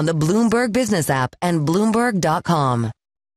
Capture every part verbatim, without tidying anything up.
on the Bloomberg Business app and Bloomberg dot com.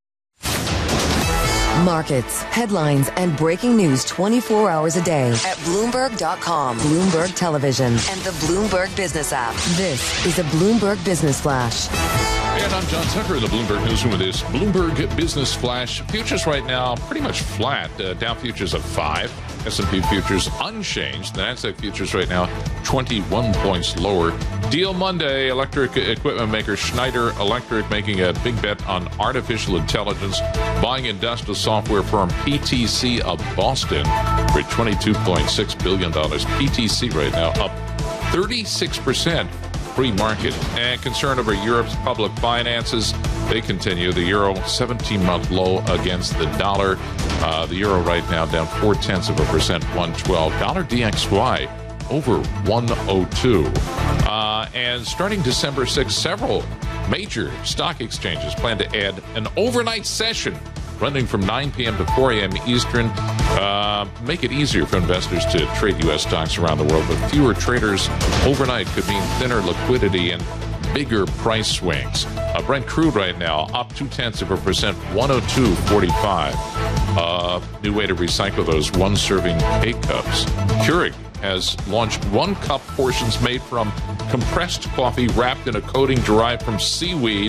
Markets, headlines, and breaking news twenty-four hours a day at Bloomberg dot com, Bloomberg Television, and the Bloomberg Business app. This is a Bloomberg Business Flash. And I'm John Tucker in the Bloomberg Newsroom with this Bloomberg Business Flash. Futures right now pretty much flat. Uh, Dow futures at five. S and P futures unchanged. The Nasdaq futures right now twenty-one points lower. Deal Monday, electric equipment maker Schneider Electric making a big bet on artificial intelligence, buying industrial software firm P T C of Boston for twenty-two point six billion dollars. P T C right now up thirty-six percent pre-market. And concern over Europe's public finances, they continue. The euro seventeen-month low against the dollar. Uh, the euro right now down four-tenths of a percent, one twelve. Dollar D X Y over one oh two. Uh, and starting December sixth, several major stock exchanges plan to add an overnight session running from nine p.m. to four a.m. Eastern. Uh, make it easier for investors to trade U S stocks around the world, but fewer traders overnight could mean thinner liquidity and bigger price swings. Uh, Brent crude right now up two-tenths of a percent, one oh two forty-five. Uh, new way to recycle those one-serving K-Cups. Keurig has launched one-cup portions made from compressed coffee wrapped in a coating derived from seaweed.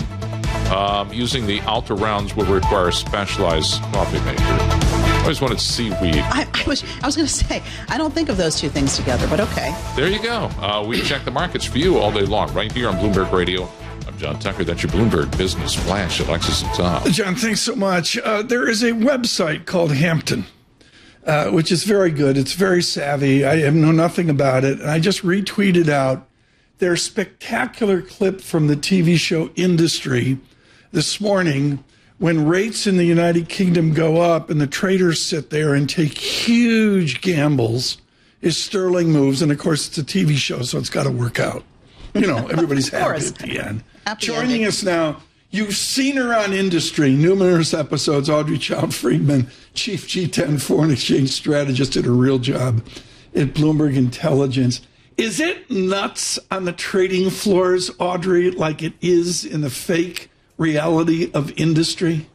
Um, using the Alta rounds will require a specialized coffee maker. I always wanted seaweed. I, I was, I was going to say, I don't think of those two things together, but okay. There you go. Uh, we check the markets for you all day long, right here on Bloomberg Radio. I'm John Tucker. That's your Bloomberg Business Flash. Alexis and Tom. John, thanks so much. Uh, there is a website called Hampton, uh, which is very good. It's very savvy. I know nothing about it, and I just retweeted out their spectacular clip from the T V show Industry this morning when rates in the United Kingdom go up and the traders sit there and take huge gambles as sterling moves. And, of course, it's a T V show, so it's got to work out. You know, everybody's happy at the end. Happy Joining ending. us now, you've seen her on Industry, numerous episodes, Audrey Child-Friedman, Chief G ten Foreign Exchange Strategist, did a real job at Bloomberg Intelligence. Is it nuts on the trading floors, Audrey, like it is in the fake reality of Industry?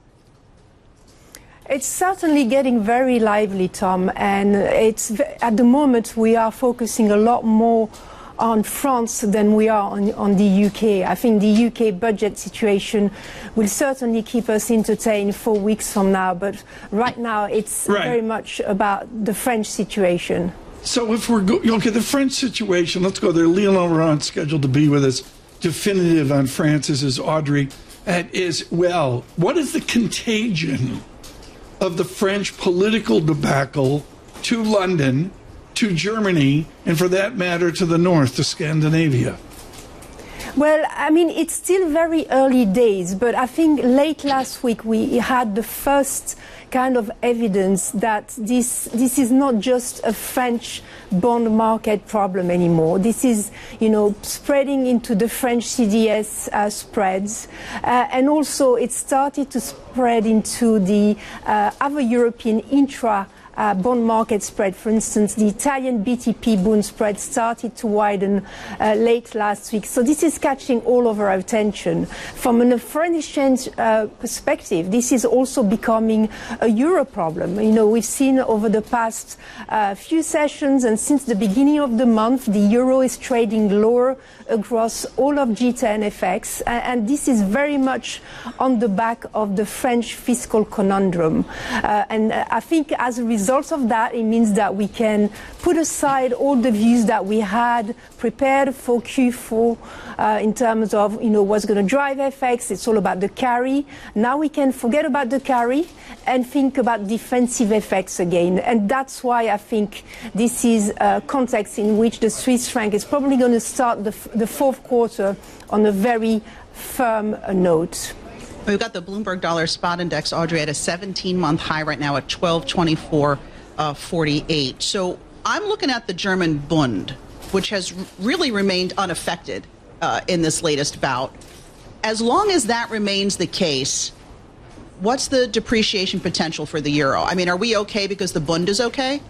It's certainly getting very lively, Tom, and it's at the moment we are focusing a lot more on France than we are on, on the U K. I think the U K budget situation will certainly keep us entertained four weeks from now, but right now it's right. very much about the French situation. So if we're go- okay, the French situation, let's go there. Leon Laurent scheduled to be with us. Definitive on Francis is Audrey. That is, well, what is the contagion of the French political debacle to London, to Germany, and for that matter, to the north, to Scandinavia? Well, I mean, it's still very early days, but I think late last week we had the first kind of evidence that this this is not just a French bond market problem anymore. This is, you know, spreading into the French C D S uh, spreads, uh, and also it started to spread into the uh, other European intra Uh, bond market spread. For instance, the Italian B T P bond spread started to widen uh, late last week. So this is catching all of our attention. From a foreign exchange uh, perspective, this is also becoming a euro problem. You know, we've seen over the past uh, few sessions and since the beginning of the month, the euro is trading lower across all of G ten F X. And, and this is very much on the back of the French fiscal conundrum. Uh, and uh, I think as a result result of that, it means that we can put aside all the views that we had prepared for Q four uh, in terms of, you know, what's going to drive F X. It's all about the carry. Now we can forget about the carry and think about defensive F X again. And that's why I think this is a context in which the Swiss franc is probably going to start the, the fourth quarter on a very firm note. We've got the Bloomberg Dollar Spot Index, Audrey, at a seventeen-month high right now at twelve twenty-four forty-eight. So I'm looking at the German Bund, which has really remained unaffected uh, in this latest bout. As long as that remains the case, what's the depreciation potential for the euro? I mean, are we okay because the Bund is okay?